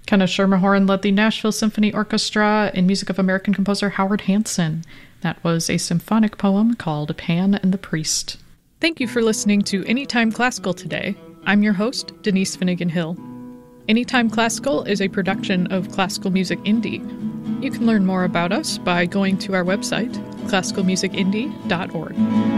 Kenneth Schermerhorn led the Nashville Symphony Orchestra in music of American composer Howard Hanson. That was a symphonic poem called Pan and the Priest. Thank you for listening to Anytime Classical today. I'm your host, Denise Finnegan Hill. Anytime Classical is a production of Classical Music Indie. You can learn more about us by going to our website, classicalmusicindie.org.